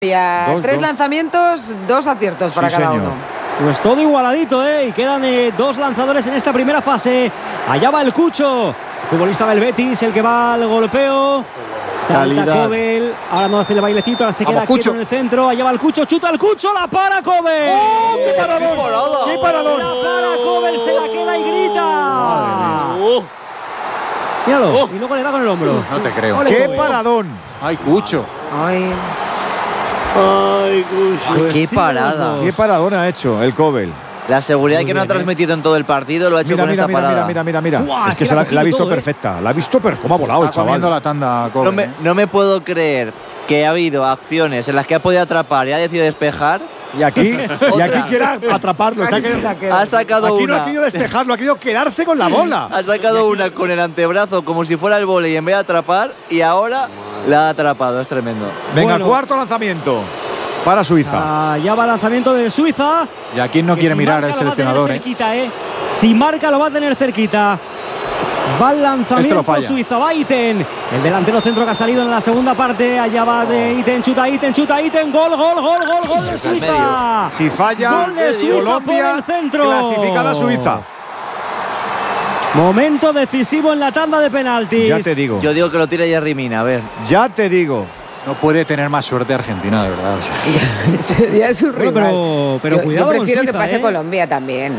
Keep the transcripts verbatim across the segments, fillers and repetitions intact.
Dos, Tres dos. lanzamientos, dos aciertos para Sí, cada señor. uno. Pues todo igualadito, ¿eh? Y quedan eh, dos lanzadores en esta primera fase. Allá va el Cucho, futbolista del Betis, el que va al golpeo. Salta Calidad. Kobel, ahora no hace el bailecito, ahora se Vamos, queda quieto Cucho. en el centro. Allá va el Cucho, chuta el Cucho, la para Kobel. ¡Oh, qué paradón! ¡Qué parada! ¡Qué paradón! La para Kobel, se la queda y grita. Oh, Míralo, Oh. y luego le da con el hombro. No te creo. Ole, ¡Qué Kobel. paradón! ¡Ay, Cucho! Ay, ¡Ay, Cucho! Pues ¡Qué sí, parada! los ¡Qué paradón ha hecho el Kobel! La seguridad Muy que no ha bien, ¿eh? transmitido en todo el partido lo ha hecho Mira, con mira, esta mira, parada. mira, mira, mira, mira. Buah, Es es que que se la la, ha cogido la ha visto todo, ¿eh? perfecta. La ha visto, pero ¿cómo ha volado el Está comiendo chaval? la tanda, Kobel, No me, ¿eh? no me puedo creer que ha habido acciones en las que ha podido atrapar y ha decidido despejar. Y aquí, y Otra. aquí quiere atraparlo. O sea Aquí que- se la queda. Ha sacado aquí no una. ha querido despejarlo, ha querido quedarse con la bola. Ha sacado una con el antebrazo como si fuera el vóley en vez de atrapar y ahora la ha atrapado. Es tremendo. Venga, Bueno. cuarto lanzamiento para Suiza. Allá va el lanzamiento de Suiza. Y aquí no Que quiere si mirar marca el lo va a tener seleccionador, ¿eh? cerquita, ¿eh? Si marca lo va a tener cerquita. Va el lanzamiento Este lo falla. Suiza, va Iten. El delantero centro que ha salido en la segunda parte. Allá va de Iten, chuta Iten, chuta Iten. Gol, gol, gol, gol, gol de Suiza. Si falla, Gol de Suiza Colombia por el centro. clasificada Suiza. Momento decisivo en la tanda de penaltis. Ya te digo, Yo digo que lo tira Yerry Mina, a ver. ya te digo. No puede tener más suerte Argentina, de verdad. O sea, sería su Bueno, rival. pero, pero yo, cuidado yo prefiero con que Suiza, pase ¿eh? Colombia también.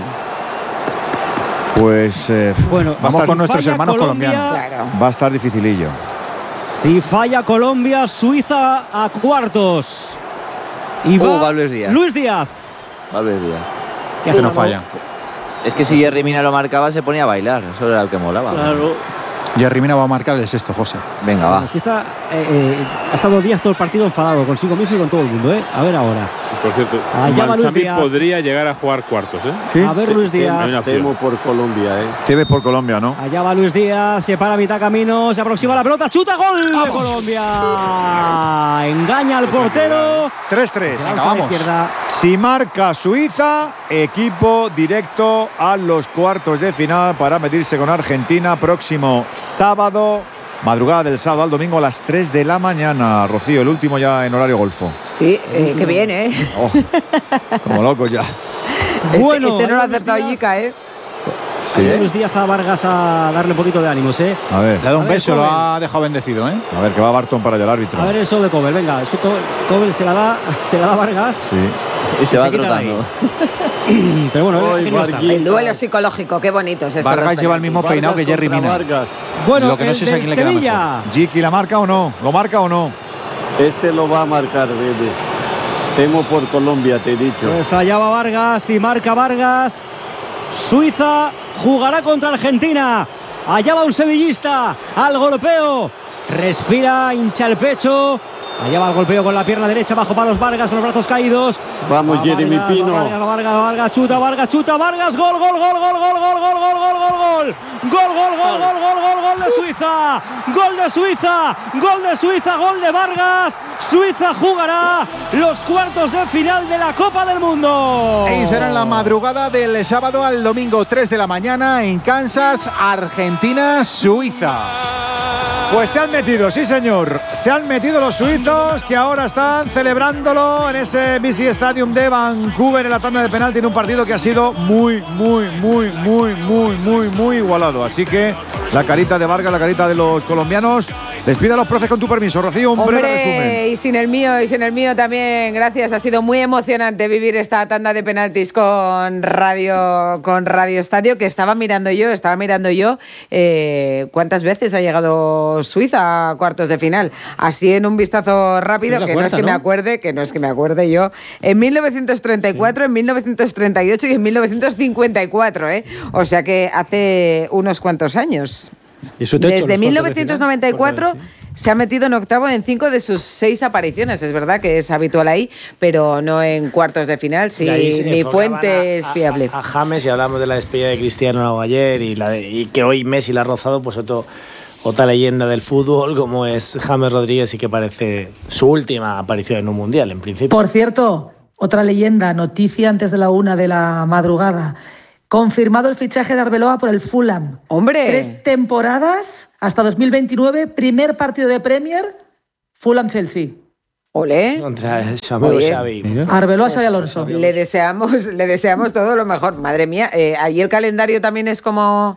Pues eh, Bueno, Vamos si con nuestros falla hermanos Colombia, colombianos. Claro. va a estar dificilillo. Si falla Colombia, Suiza a cuartos. Y Uh, va va Luis Díaz. Luis Díaz. Va a ver, Díaz. este no falla. Es que si Yerry Mina lo marcaba se ponía a bailar. Eso era el que molaba. Claro. Y Arrimina va a marcar el sexto, José. Venga, va. Bueno, Suiza eh, eh, ha estado Díaz todo el partido enfadado consigo mismo y con todo el mundo, ¿eh? A ver ahora. Por cierto, Allá va Luis Manzambi Díaz. podría llegar a jugar cuartos, ¿eh? ¿Sí? A ver Luis Díaz. Hay una opción. Temo por Colombia, ¿eh? Te ves por Colombia, ¿no? Allá va Luis Díaz, se para a mitad camino, se aproxima la pelota, chuta, gol de Colombia. Engaña al portero. tres tres. Se lanza Venga, a la vamos. izquierda. Si marca Suiza, equipo directo a los cuartos de final para medirse con Argentina próximo sábado, madrugada del sábado al domingo a las tres de la mañana. Rocío, el último ya en horario golfo. Sí, eh, qué bien, ¿eh? Oh, como locos ya. Este, Bueno, este no lo ha ahí Luis acertado Díaz. Yica, ¿eh? Sí. Ahí Luis Díaz a Vargas a darle un poquito de ánimos, ¿eh? A ver, Le ha dado un A ver, beso, lo Kobel. ha dejado bendecido, ¿eh? a ver que va Barton para allá el árbitro. A ver eso de Kobel, venga, eso Kobel, Kobel se la da, se la da a Vargas. Sí. Y se va quita de ahí. trotando. Pero bueno, Ay, aquí no está. Vargas. El duelo psicológico, qué bonito es esto. Vargas los lleva el mismo penaltis. peinado que Yerry contra Mina. Vargas. Bueno, Lo que no el sé es a del quién le queda Sevilla. Jiki, ¿la marca o no? ¿Lo marca o no? Este lo va a marcar, Edu. Temo por Colombia, te he dicho. Pues allá va Vargas y marca Vargas. Suiza jugará contra Argentina. Allá va un sevillista al golpeo. Respira, hincha el pecho. Allá va el golpeo con la pierna derecha bajo palos Vargas con los brazos caídos. Vamos, Va Jeremy Vargas, Pino. va Vargas, va Vargas, va Vargas, chuta, Vargas, chuta, Vargas, gol, gol, gol, gol, gol, gol, gol, gol, gol, gol, gol. Gol, gol, gol, gol, gol, gol, gol de Suiza. Gol de Suiza, gol de Suiza, gol de Vargas. Suiza jugará los cuartos de final de la Copa del Mundo. Y será en la madrugada del sábado al domingo, tres de la mañana, en Kansas, Argentina, Suiza. Pues se han metido, sí señor, se han metido los suizos que ahora están celebrándolo en ese B C Stadium de Vancouver en la tanda de penalti en un partido que ha sido muy, muy, muy, muy, muy, muy, muy igualado. Así que la carita de Vargas, la carita de los colombianos. Despida a los profes con tu permiso, Rocío, un breve resumen. Hombre, y sin el mío, y sin el mío también, gracias. Ha sido muy emocionante vivir esta tanda de penaltis con Radio, con Radio Estadio, que estaba mirando yo, estaba mirando yo eh, cuántas veces ha llegado Suiza a cuartos de final. Así en un vistazo rápido, Es la que no cuarta, es que ¿no? me acuerde, que no es que me acuerde yo, en mil novecientos treinta y cuatro, sí. En mil novecientos treinta y ocho y en mil novecientos cincuenta y cuatro, ¿eh? O sea que hace unos cuantos años. ¿Y su techo, Desde los mil cuartos de novecientos final? noventa y cuatro Pues, sí. se ha metido en octavo en cinco de sus seis apariciones. Es verdad que es habitual ahí, pero no en cuartos de final. Sí, mi fuente es fiable. A, a James, y hablamos de la despedida de Cristiano ayer y, la de, y que hoy Messi la ha rozado, pues otro, otra leyenda del fútbol como es James Rodríguez y que parece su última aparición en un mundial, en principio. Por cierto, otra leyenda, noticia antes de la una de la madrugada. Confirmado el fichaje de Arbeloa por el Fulham. ¡Hombre! Tres temporadas hasta dos mil veintinueve, primer partido de Premier, Fulham-Chelsea. Olé. Contra su amigo Oye, Xavi. Arbeloa, Xavi Alonso. Le deseamos, le deseamos todo lo mejor. Madre mía, eh, ahí el calendario también es como...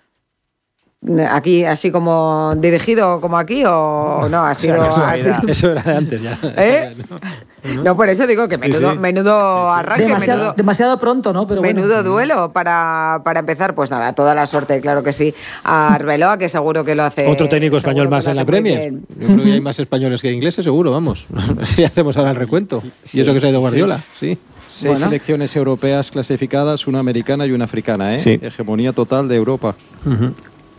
Aquí, así como dirigido como aquí, o no, ha sido eso, así. era, eso era de antes ya. ¿Eh? No, por eso digo que menudo, sí, sí. menudo arranque, Demasiado, menudo, demasiado pronto, ¿no? Pero menudo bueno. duelo para, para empezar. Pues nada, toda la suerte, claro que sí, a Arbeloa, que seguro que lo hace. Otro técnico seguro español que más lo en la hace muy Premier. bien. Yo creo que hay más españoles que ingleses, seguro, vamos. Si hacemos ahora el recuento. Sí. Y eso que se ha ido Guardiola, sí. Seis Bueno. selecciones europeas clasificadas, una americana y una africana, ¿eh? Sí. Hegemonía total de Europa. Uh-huh.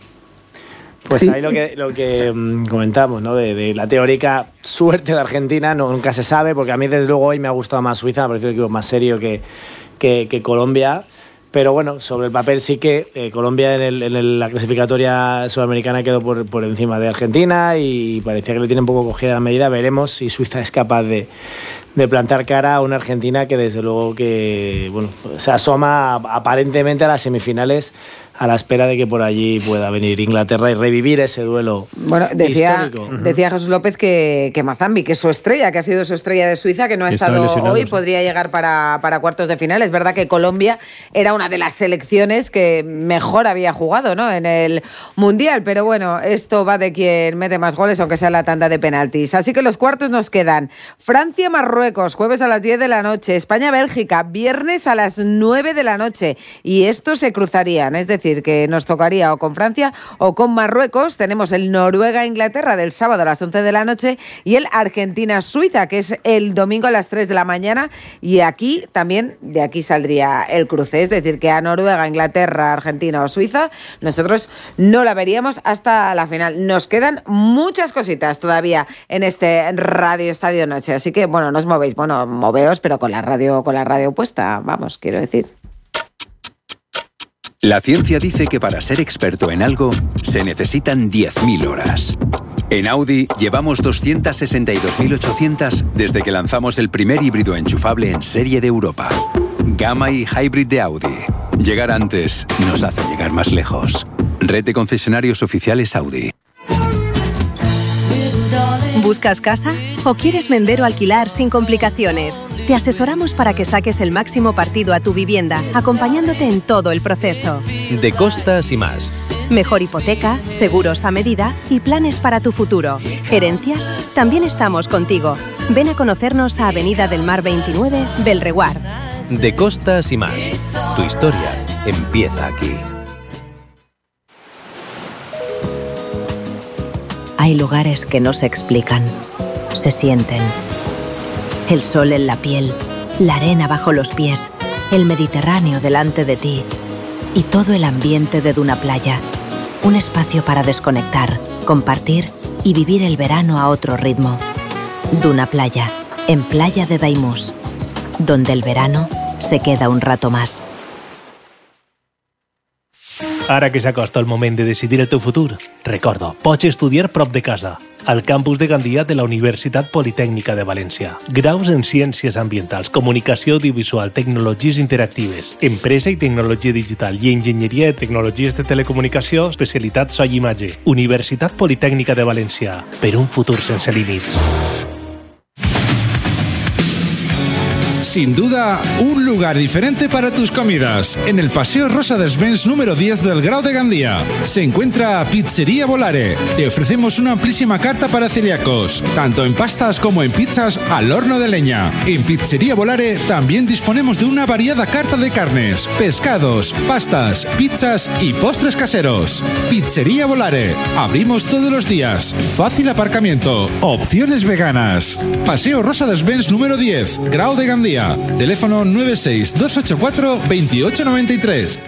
Pues Sí. ahí lo que, lo que mm, comentamos, ¿no? De, de la teórica suerte de Argentina, no, nunca se sabe, porque a mí desde luego hoy me ha gustado más Suiza, me ha parecido un equipo más serio que, que, que Colombia. Pero bueno, sobre el papel sí que eh, Colombia en, el, en el, la clasificatoria sudamericana quedó por, por encima de Argentina y parecía que le tiene un poco cogida la medida. Veremos si Suiza es capaz de, de plantar cara a una Argentina que desde luego que bueno, se asoma aparentemente a las semifinales a la espera de que por allí pueda venir Inglaterra y revivir ese duelo Bueno, decía, histórico. decía Jesús López que, que Mazambi, que es su estrella, que ha sido su estrella de Suiza, que no ha Estaba estado lesionado, hoy, sí. podría llegar para, para cuartos de final. Es verdad que Colombia era una de las selecciones que mejor había jugado, ¿no?, en el Mundial, pero bueno, esto va de quien mete más goles, aunque sea en la tanda de penaltis. Así que los cuartos nos quedan Francia-Marruecos, jueves a las diez de la noche, España-Bélgica, viernes a las nueve de la noche, y estos se cruzarían, es decir, que nos tocaría o con Francia o con Marruecos. Tenemos el Noruega-Inglaterra del sábado a las once de la noche y el Argentina-Suiza, que es el domingo a las tres de la mañana, y aquí también, de aquí saldría el cruce, es decir, que a Noruega, Inglaterra, Argentina o Suiza, nosotros no la veríamos hasta la final. Nos quedan muchas cositas todavía en este Radio Estadio Noche, así que, bueno, no os movéis, bueno, moveos, pero con la radio, con la radio puesta, vamos, quiero decir. La ciencia dice que para ser experto en algo se necesitan diez mil horas. En Audi llevamos doscientas sesenta y dos mil ochocientas desde que lanzamos el primer híbrido enchufable en serie de Europa. Gamma y Hybrid de Audi. Llegar antes nos hace llegar más lejos. Red de concesionarios oficiales Audi. ¿Buscas casa? ¿O quieres vender o alquilar sin complicaciones? Te asesoramos para que saques el máximo partido a tu vivienda, acompañándote en todo el proceso. De Costas y más. Mejor hipoteca, seguros a medida y planes para tu futuro. ¿Herencias? También estamos contigo. Ven a conocernos a Avenida del Mar veintinueve, Belreguard. De Costas y más. Tu historia empieza aquí. Hay lugares que no se explican, se sienten. El sol en la piel, la arena bajo los pies, el Mediterráneo delante de ti y todo el ambiente de Duna Playa. Un espacio para desconectar, compartir y vivir el verano a otro ritmo. Duna Playa, en Playa de Daimús, donde el verano se queda un rato más. Ara que s'acosta el moment de decidir el teu futur, recorda, pots estudiar prop de casa, al campus de Gandia de la Universitat Politècnica de València. Graus en Ciències Ambientals, Comunicació Audiovisual, Tecnologies Interactives, Empresa i Tecnologia Digital i Enginyeria de Tecnologies de Telecomunicació, especialitat so i imatge. Universitat Politècnica de València, per un futur sense límits. Sin duda, un lugar diferente para tus comidas. En el Paseo Rosa Desvens número diez del Grau de Gandía se encuentra Pizzería Volare. Te ofrecemos una amplísima carta para celíacos, tanto en pastas como en pizzas al horno de leña. En Pizzería Volare también disponemos de una variada carta de carnes, pescados, pastas, pizzas y postres caseros. Pizzería Volare. Abrimos todos los días. Fácil aparcamiento. Opciones veganas. Paseo Rosa Desvens número diez, Grau de Gandía. Teléfono nueve seis dos ocho cuatro dos ocho nueve tres.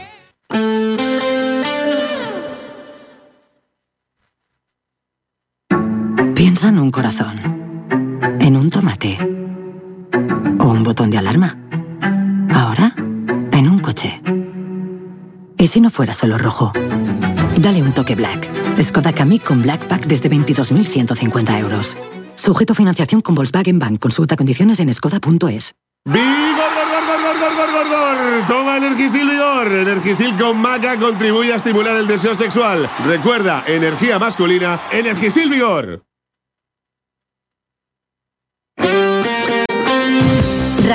Piensa en un corazón, en un tomate o un botón de alarma. Ahora, en un coche. ¿Y si no fuera solo rojo? Dale un toque Black. Skoda Kamiq con Black Pack desde veintidós mil ciento cincuenta euros. Sujeto a financiación con Volkswagen Bank. Consulta condiciones en skoda punto es. ¡Vigor, gor, gor, gor, gor, gor, gor, gor! Toma Energisil Vigor. Energisil con maca contribuye a estimular el deseo sexual. Recuerda, energía masculina, Energisil Vigor.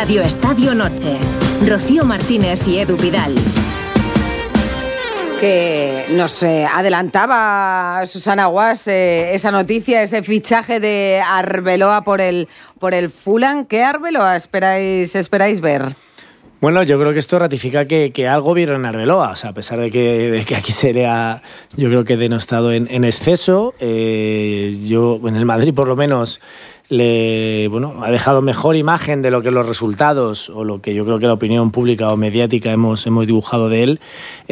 Radio Estadio Noche. Rocío Martínez y Edu Vidal. Que nos eh, adelantaba Susana Guas eh, esa noticia, ese fichaje de Arbeloa por el, por el Fulham. ¿Qué Arbeloa esperáis, esperáis ver? Bueno, yo creo que esto ratifica que, que algo vieron en Arbeloa, o sea, a pesar de que, de que aquí sería, yo creo que denostado en, en exceso. Eh, yo, en el Madrid por lo menos, le, bueno, ha dejado mejor imagen de lo que los resultados o lo que yo creo que la opinión pública o mediática hemos, hemos dibujado de él,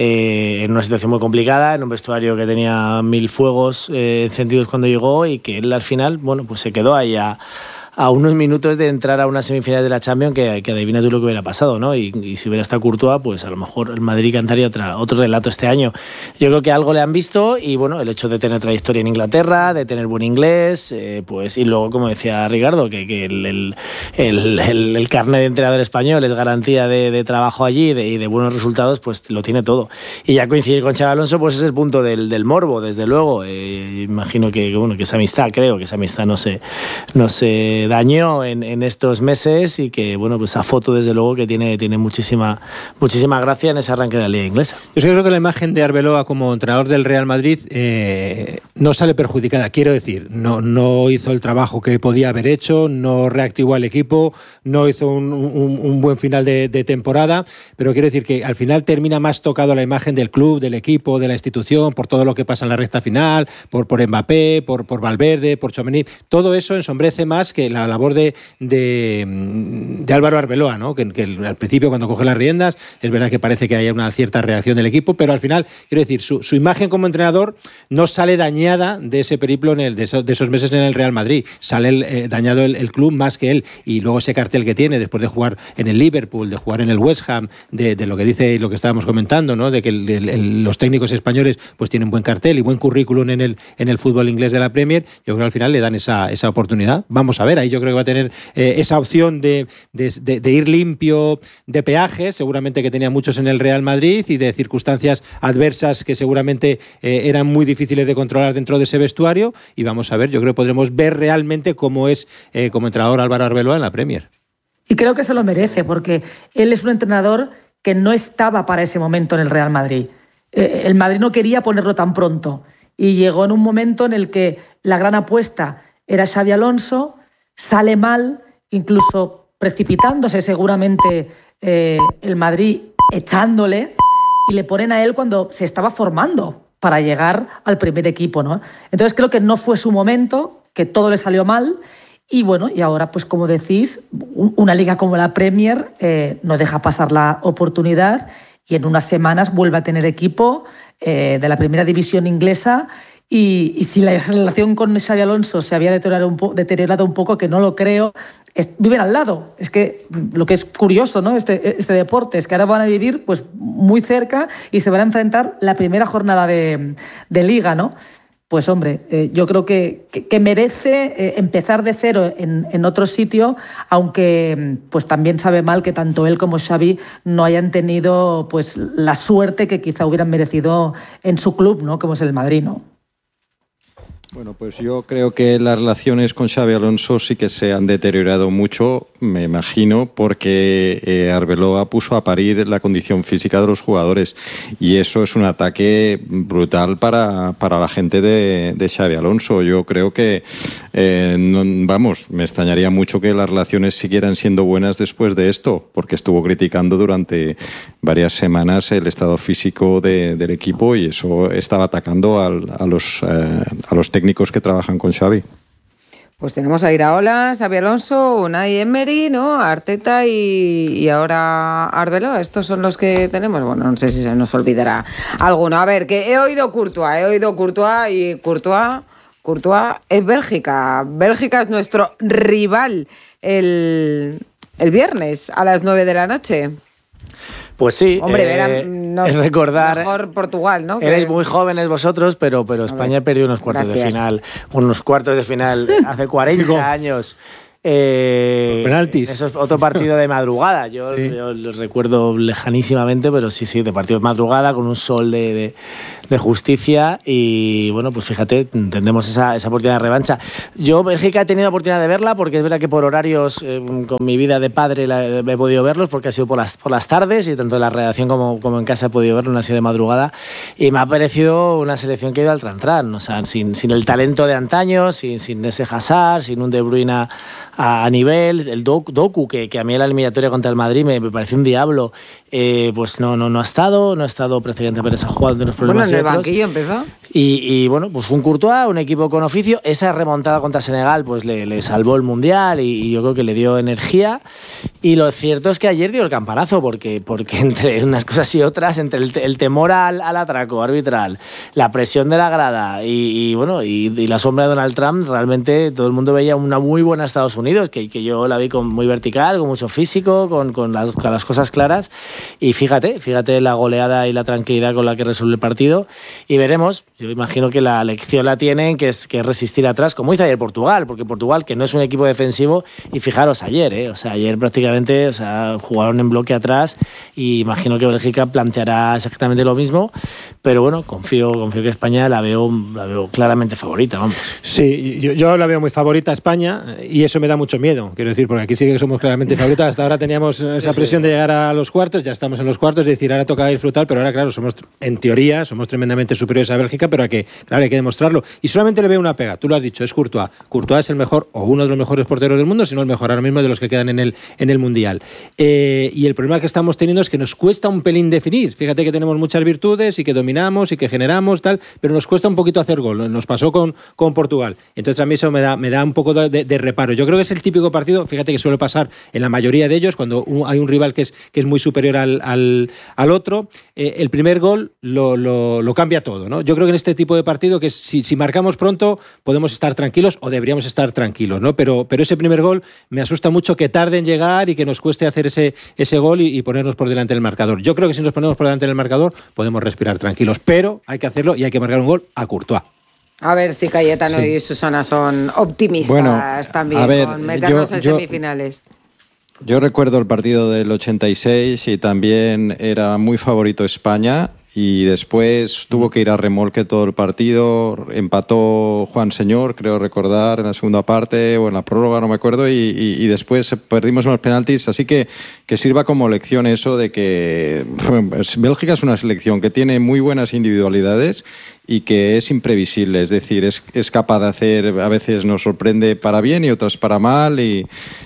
eh, en una situación muy complicada, en un vestuario que tenía mil fuegos eh, encendidos cuando llegó y que él al final, bueno, pues se quedó ahí a... a unos minutos de entrar a una semifinal de la Champions, que, que adivina tú lo que hubiera pasado, ¿no? Y, y si hubiera estado Courtois, pues a lo mejor el Madrid cantaría otra, otro relato este año. Yo creo que algo le han visto y, bueno, el hecho de tener trayectoria en Inglaterra, de tener buen inglés, eh, pues y luego, como decía Ricardo, que, que el, el, el, el, el carnet de entrenador español es garantía de, de trabajo allí de, y de buenos resultados, pues lo tiene todo. Y ya coincidir con Xabi Alonso, pues es el punto del, del morbo, desde luego. Eh, imagino que, bueno, que esa amistad, creo que esa amistad no se... No se dañó en, en estos meses y que, bueno, pues esa foto desde luego que tiene, tiene muchísima, muchísima gracia en ese arranque de la Liga Inglesa. Yo creo que la imagen de Arbeloa como entrenador del Real Madrid eh, no sale perjudicada, quiero decir, no, no hizo el trabajo que podía haber hecho, no reactivó al equipo, no hizo un, un, un buen final de, de temporada, pero quiero decir que al final termina más tocado la imagen del club, del equipo, de la institución, por todo lo que pasa en la recta final, por, por Mbappé, por, por Valverde, por Tchouaméni, todo eso ensombrece más que la labor de, de, de Álvaro Arbeloa, ¿no? Que, que al principio cuando coge las riendas es verdad que parece que haya una cierta reacción del equipo, pero al final, quiero decir, su, su imagen como entrenador no sale dañada de ese periplo, en el, de, esos, de esos meses en el Real Madrid, sale eh, dañado el, el club más que él, y luego ese cartel que tiene después de jugar en el Liverpool, de jugar en el West Ham, de, de lo que dice y lo que estábamos comentando, ¿no? De que el, el, el, los técnicos españoles pues tienen buen cartel y buen currículum en el, en el fútbol inglés de la Premier. Yo creo que al final le dan esa, esa oportunidad. Vamos a ver, ahí yo creo que va a tener eh, esa opción de, de, de, de ir limpio de peajes, seguramente que tenía muchos en el Real Madrid, y de circunstancias adversas que seguramente eh, eran muy difíciles de controlar dentro de ese vestuario, y vamos a ver, yo creo que podremos ver realmente cómo es eh, como entrenador Álvaro Arbeloa en la Premier. Y creo que se lo merece, porque él es un entrenador que no estaba para ese momento en el Real Madrid. Eh, el Madrid no quería ponerlo tan pronto, y llegó en un momento en el que la gran apuesta era Xabi Alonso, sale mal, incluso precipitándose seguramente eh, el Madrid echándole, y le ponen a él cuando se estaba formando para llegar al primer equipo, ¿no? Entonces creo que no fue su momento, que todo le salió mal, y bueno, y ahora, pues como decís, una liga como la Premier eh, no deja pasar la oportunidad, y en unas semanas vuelve a tener equipo eh, de la primera división inglesa. Y, y si la relación con Xabi Alonso se había deteriorado un, po- deteriorado un poco, que no lo creo, es, viven al lado. Es que lo que es curioso, ¿no? Este, este deporte es que ahora van a vivir pues, muy cerca y se van a enfrentar la primera jornada de, de Liga, ¿no? Pues hombre, eh, yo creo que, que, que merece eh, empezar de cero en, en otro sitio, aunque pues también sabe mal que tanto él como Xavi no hayan tenido pues, la suerte que quizá hubieran merecido en su club, ¿no? Como es el Madrid, ¿no? Bueno, pues yo creo que las relaciones con Xabi Alonso sí que se han deteriorado mucho, me imagino, porque eh, Arbeloa puso a parir la condición física de los jugadores, y eso es un ataque brutal para, para la gente de, de Xabi Alonso. Yo creo que, eh, no, vamos, me extrañaría mucho que las relaciones siguieran siendo buenas después de esto, porque estuvo criticando durante varias semanas el estado físico de, del equipo, y eso estaba atacando al, a los eh, a los técnicos que trabajan con Xavi. Pues tenemos a Iraola, Xabi Alonso, Unai Emery, ¿no? Arteta y, y ahora Arbeloa. Estos son los que tenemos. Bueno, no sé si se nos olvidará alguno. A ver, que he oído Courtois, he oído Courtois y Courtois, Courtois es Bélgica. Bélgica es nuestro rival el, el viernes a las nueve de la noche. Pues sí, Hombre, eh, verán, no, es recordar... Mejor Portugal, ¿no? Erais que... muy jóvenes vosotros, pero, pero España perdió unos cuartos Gracias. de final, unos cuartos de final hace cuarenta años. Eh, penaltis. Eso es otro partido de madrugada. Yo, sí. yo lo recuerdo lejanísimamente, pero sí, sí, de partido de madrugada con un sol de, de, de justicia. Y bueno, pues fíjate, tendremos esa, esa oportunidad de revancha. Yo, Bélgica, he tenido oportunidad de verla porque es verdad que por horarios, eh, con mi vida de padre, la, he podido verlos porque ha sido por las, por las tardes y tanto en la redacción como, como en casa he podido verlo, no ha sido de madrugada. Y me ha parecido una selección que ha ido al tran-tran, o sea, sin, sin el talento de antaño, sin, sin ese Hazard, sin un De Bruyne a, a nivel, el Doku, que, que a mí en la eliminatoria contra el Madrid me, me pareció un diablo, eh, pues no, no, no ha estado, no ha estado prácticamente Pérez, ha jugado de unos problemas. Bueno, en el otros. banquillo empezó. Y, y bueno, pues un Courtois, un equipo con oficio, esa remontada contra Senegal pues le, le salvó el Mundial y, y yo creo que le dio energía. Y lo cierto es que ayer dio el campanazo, porque, porque entre unas cosas y otras, entre el, el temor al, al atraco arbitral, la presión de la grada y, y bueno, y, y la sombra de Donald Trump, realmente todo el mundo veía una muy buena Estados Unidos, que, que yo la vi con muy vertical, con mucho físico, con, con, las, con las cosas claras. Y fíjate, fíjate la goleada y la tranquilidad con la que resuelve el partido. Y veremos, yo imagino que la lección la tienen, que es, que es resistir atrás, como hizo ayer Portugal, porque Portugal, que no es un equipo defensivo, y fijaros ayer, ¿eh? O sea, ayer prácticamente, o sea, jugaron en bloque atrás, y imagino que Bélgica planteará exactamente lo mismo, pero bueno, confío, confío que España la veo, la veo claramente favorita, vamos. Sí, yo, yo la veo muy favorita a España, y eso me da mucho miedo, quiero decir, porque aquí sí que somos claramente favoritas. Hasta ahora teníamos esa sí, presión sí. de llegar a los cuartos, ya estamos en los cuartos, es decir, ahora toca disfrutar, pero ahora, claro, somos, en teoría, somos tremendamente superiores a Bélgica, pero hay que, claro, hay que demostrarlo. Y solamente le veo una pega, tú lo has dicho, es Courtois. Courtois es el mejor, o uno de los mejores porteros del mundo, si no el mejor ahora mismo de los que quedan en el, en el Mundial. Eh, y el problema que estamos teniendo es que nos cuesta un pelín definir. Fíjate que tenemos muchas virtudes y que dominamos y que generamos, tal, pero nos cuesta un poquito hacer gol. Nos pasó con, con Portugal. Entonces a mí eso me da, me da un poco de, de, de reparo. Yo creo que es el típico partido, fíjate que suele pasar en la mayoría de ellos, cuando un, hay un rival que es, que es muy superior al, al, al otro, eh, el primer gol lo, lo, lo cambia todo, ¿no? Yo creo que en este tipo de partido, que si, si marcamos pronto, podemos estar tranquilos o deberíamos estar tranquilos, ¿no? Pero, pero ese primer gol me asusta mucho, que tarde en llegar y que nos cueste hacer ese, ese gol y, y ponernos por delante del marcador. Yo creo que si nos ponemos por delante del marcador podemos respirar tranquilos, pero hay que hacerlo y hay que marcar un gol a Courtois. A ver si Cayetano sí. y Susana son optimistas bueno, también, a ver, con meternos yo, en yo... semifinales. Yo recuerdo el partido del ochenta y seis y también era muy favorito España, y después tuvo que ir a remolque todo el partido, empató Juan Señor, creo recordar, en la segunda parte o en la prórroga, no me acuerdo, y, y, y después perdimos en los penaltis, así que que sirva como lección eso de que Bélgica es una selección que tiene muy buenas individualidades y que es imprevisible, es decir, es, es capaz de hacer, a veces nos sorprende para bien y otras para mal, y,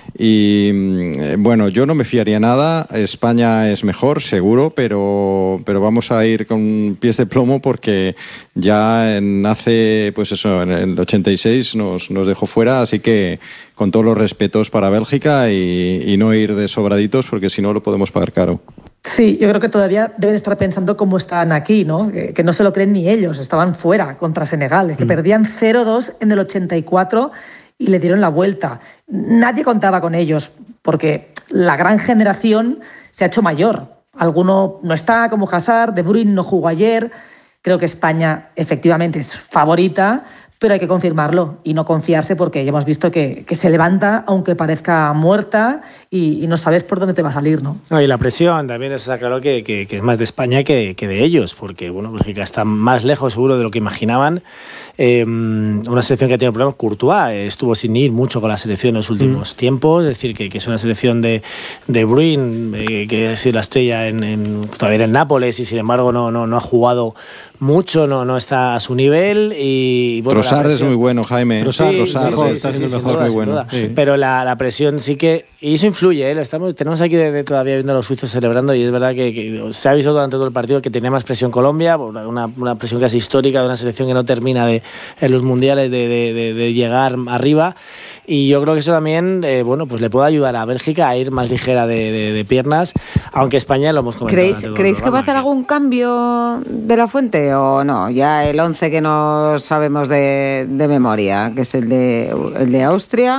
y bueno, yo no me fiaría nada. España es mejor, seguro, pero, pero vamos a ir con pies de plomo, porque ya en hace, pues eso, en el ochenta y seis nos, nos dejó fuera, así que con todos los respetos para Bélgica y, y no ir de sobraditos, porque si no lo podemos pagar caro. Sí, yo creo que todavía deben estar pensando cómo están aquí, ¿no? Que, que no se lo creen ni ellos, estaban fuera contra Senegal, que mm. perdían cero dos en el ochenta y cuatro y le dieron la vuelta. Nadie contaba con ellos, porque la gran generación se ha hecho mayor. Alguno no está, como Hazard, De Bruyne no jugó ayer. Creo que España efectivamente es favorita, pero hay que confirmarlo y no confiarse, porque ya hemos visto que, que se levanta aunque parezca muerta y, y no sabes por dónde te va a salir, ¿no? No, y la presión también está claro que, que, que es más de España que, que de ellos, porque bueno, Bélgica está más lejos seguro de lo que imaginaban. Eh, una selección que tiene problemas. Courtois eh, estuvo sin ir mucho con la selección en los últimos mm. tiempos, es decir, que, que es una selección de, de Bruyne, eh, que ha sido la estrella en, en, todavía en el Nápoles, y sin embargo no, no, no ha jugado mucho, no, no está a su nivel. Y bueno, Trossard es muy bueno, Jaime. Trossard, sí, Trossard, sí, sí, está sí, sí, mejor, duda, muy bueno. Sí. Pero la, la presión sí que, y eso influye, ¿eh? Estamos, tenemos aquí de, de todavía viendo a los suizos celebrando, y es verdad que, que se ha visto durante todo el partido que tenía más presión Colombia, una, una presión casi histórica de una selección que no termina de, en los mundiales de, de, de, de llegar arriba, y yo creo que eso también eh, bueno, pues le puede ayudar a Bélgica a ir más ligera de, de, de piernas, aunque España lo hemos comentado. ¿Creéis, ¿creéis que va a hacer algún cambio de la Fuente o no? Ya el once que no sabemos de, de memoria, que es el de, el de Austria,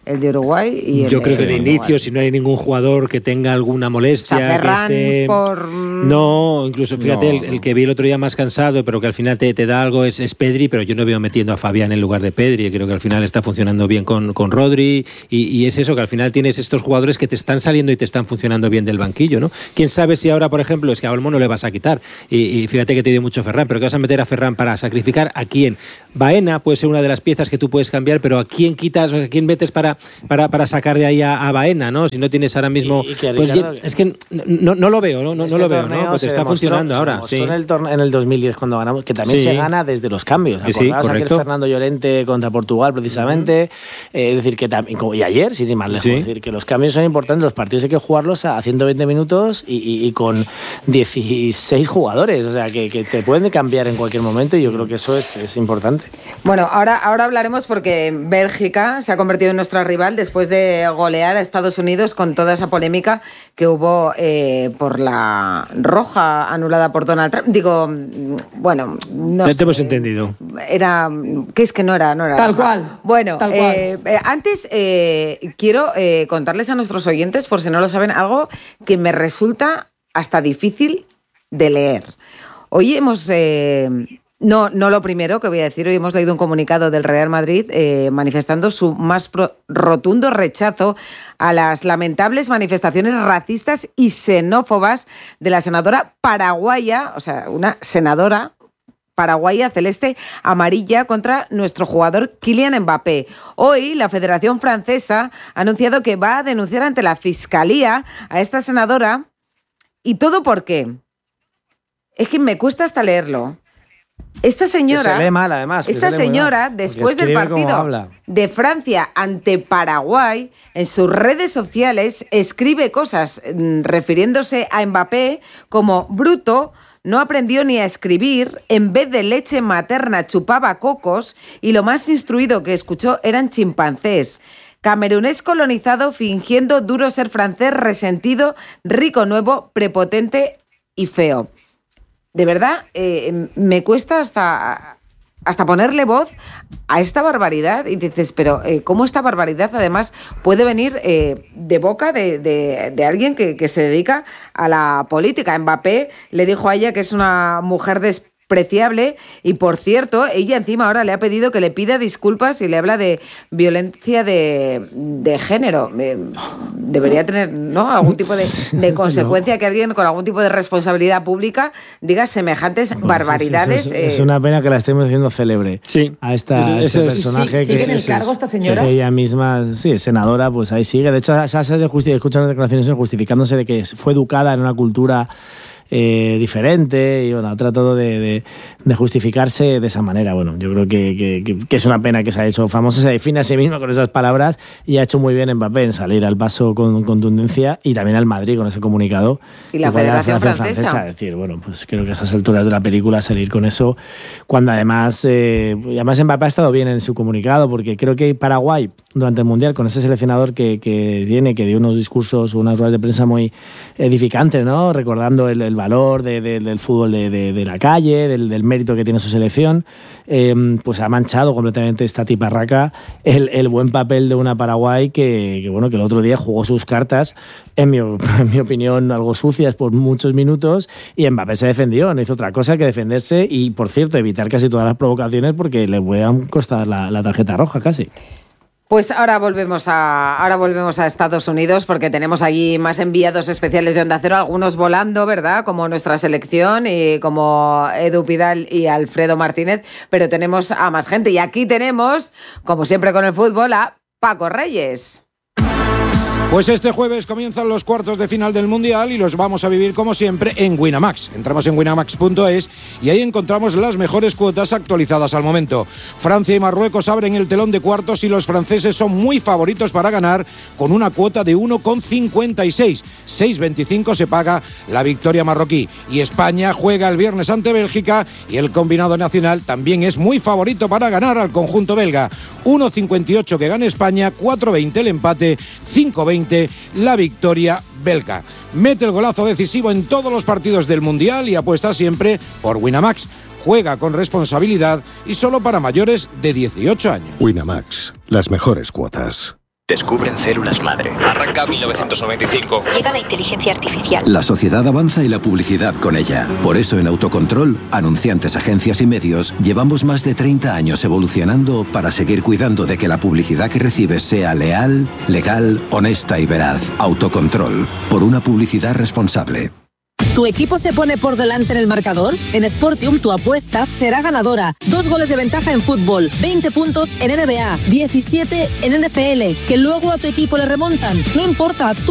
el de Uruguay y el Yo creo de que de Uruguay. inicio, si no hay ningún jugador que tenga alguna molestia, O sea, Ferran que esté... por... No, incluso fíjate, No, el, el que vi el otro día más cansado, pero que al final te, te da algo es, es Pedri, pero yo no veo metiendo a Fabián en lugar de Pedri. Creo que al final está funcionando bien con, con Rodri y, y es eso, que al final tienes estos jugadores que te están saliendo y te están funcionando bien del banquillo, ¿no? Quién sabe si ahora, por ejemplo, es que a Olmo no le vas a quitar y, y fíjate que te dio mucho Ferran, pero ¿qué vas a meter a Ferran para sacrificar a quién? Baena puede ser una de las piezas que tú puedes cambiar, pero ¿a quién quitas, o a quién metes para, para, para sacar de ahí a, a Baena, ¿no? Si no tienes ahora mismo... Y, y que, pues, Ricardo, es que no, no lo veo, no, no, este no lo veo, torneo ¿no? Pues se está demostró, funcionando se ahora. demostró Sí. en, el torne- en el dos mil diez cuando ganamos, que también Sí. se gana desde los cambios. Sí, sí, ¿Acordás aquel correcto. Fernando Llorente contra Portugal, precisamente? Eh, es decir, que también, como- y ayer, sin ir más lejos, Sí. es decir, que los cambios son importantes, los partidos hay que jugarlos a ciento veinte minutos y, y- y con dieciséis jugadores, o sea, que, que te pueden cambiar en cualquier momento y yo creo que eso es, es importante. Bueno, ahora, ahora hablaremos porque Bélgica se ha convertido en nuestra rival después de golear a Estados Unidos con toda esa polémica que hubo eh, por la roja anulada por Donald Trump. Digo, mm, bueno, no Ya sé. te hemos entendido. Era, ¿qué es que no era? No era Tal roja. cual, Bueno, tal cual. eh, eh, antes eh, quiero eh, contarles a nuestros oyentes, por si no lo saben, algo que me resulta hasta difícil de leer. Hoy hemos... eh, No, no lo primero que voy a decir. Hoy hemos leído un comunicado del Real Madrid eh, manifestando su más pro- rotundo rechazo a las lamentables manifestaciones racistas y xenófobas de la senadora paraguaya, o sea, una senadora paraguaya celeste amarilla contra nuestro jugador Kylian Mbappé. Hoy la Federación Francesa ha anunciado que va a denunciar ante la Fiscalía a esta senadora. ¿Y todo por qué? Es que me cuesta hasta leerlo. Esta señora, Que se lee mal, además, que esta se lee muy señora, mal, después porque del escribe como partido habla. de Francia ante Paraguay, en sus redes sociales escribe cosas mm, refiriéndose a Mbappé como bruto, no aprendió ni a escribir, en vez de leche materna chupaba cocos y lo más instruido que escuchó eran chimpancés. Camerunés colonizado fingiendo duro ser francés, resentido, rico nuevo, prepotente y feo. De verdad, eh, me cuesta hasta, hasta ponerle voz a esta barbaridad y dices, pero eh, ¿cómo esta barbaridad además puede venir eh, de boca de, de, de alguien que, que se dedica a la política? Mbappé le dijo a ella que es una mujer despreciable y, por cierto, ella encima ahora le ha pedido que le pida disculpas y le habla de violencia de, de género. Eh, debería tener, ¿no?, algún tipo de, de consecuencia que alguien con algún tipo de responsabilidad pública diga semejantes barbaridades. Es, es- es eh, una pena que la estemos haciendo célebre sí. a esta Eso- a este eso es- personaje Sí, ¿sigue que en el cargo esta señora? que ella misma, sí, es senadora, pues ahí sigue. De hecho, se ha salido justi- escuchando declaraciones justificándose de que fue educada en una cultura eh, diferente y bueno, ha tratado de, de, de justificarse de esa manera. Bueno, yo creo que, que, que, que es una pena que se ha hecho famosa, se define a sí misma con esas palabras y ha hecho muy bien Mbappé en salir al paso con contundencia y también al Madrid con ese comunicado. Y la Igual a Federación Francesa. Es decir, bueno, pues creo que a esas alturas de la película salir con eso, cuando además, eh, y además Mbappé ha estado bien en su comunicado, porque creo que Paraguay, durante el Mundial, con ese seleccionador que, que tiene, que dio unos discursos, unas ruedas de prensa muy edificantes, ¿no? Recordando el, el valor de, de, del fútbol de, de, de la calle, del, del mérito que tiene su selección, eh, pues ha manchado completamente esta tiparraca el, el buen papel de una Paraguay que, que, bueno, que el otro día jugó sus cartas, en mi, en mi opinión, algo sucias por muchos minutos, y Mbappé se defendió, no hizo otra cosa que defenderse y, por cierto, evitar casi todas las provocaciones porque le voy a costar la, la tarjeta roja casi. Pues ahora volvemos a ahora volvemos a Estados Unidos porque tenemos allí más enviados especiales de Onda Cero, algunos volando, ¿verdad?, como nuestra selección y como Edu Pidal y Alfredo Martínez, pero tenemos a más gente y aquí tenemos, como siempre con el fútbol, a Paco Reyes. Pues este jueves comienzan los cuartos de final del Mundial y los vamos a vivir como siempre en Winamax. Entramos en winamax punto es y ahí encontramos las mejores cuotas actualizadas al momento. Francia y Marruecos abren el telón de cuartos y los franceses son muy favoritos para ganar con una cuota de uno coma cincuenta y seis. seis coma veinticinco se paga la victoria marroquí. Y España juega el viernes ante Bélgica y el combinado nacional también es muy favorito para ganar al conjunto belga. uno coma cincuenta y ocho que gane España, cuatro coma veinte el empate, cinco coma veinte la victoria belga. Mete el golazo decisivo en todos los partidos del Mundial y apuesta siempre por Winamax. Juega con responsabilidad y solo para mayores de dieciocho años. Winamax, las mejores cuotas. Descubren células madre. Arranca mil novecientos noventa y cinco. Llega la inteligencia artificial. La sociedad avanza y la publicidad con ella. Por eso en Autocontrol, anunciantes, agencias y medios, llevamos más de treinta años evolucionando para seguir cuidando de que la publicidad que recibes sea leal, legal, honesta y veraz. Autocontrol. Por una publicidad responsable. ¿Tu equipo se pone por delante en el marcador? En Sportium tu apuesta será ganadora. Dos goles de ventaja en fútbol, veinte puntos en N B A, diecisiete en N F L, que luego a tu equipo le remontan. No importa, tú